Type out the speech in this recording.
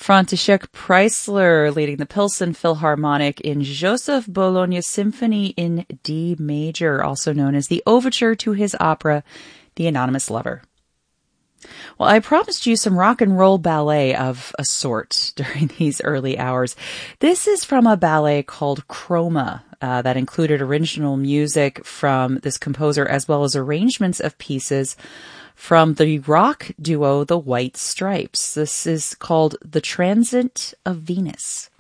František Preissler leading the Pilsen Philharmonic in Joseph Bologna Symphony in D major, also known as the overture to his opera, The Anonymous Lover. Well, I promised you some rock and roll ballet of a sort during these early hours. This is from a ballet called Chroma that included original music from this composer as well as arrangements of pieces from the rock duo The White Stripes. This is called The Transit of Venus.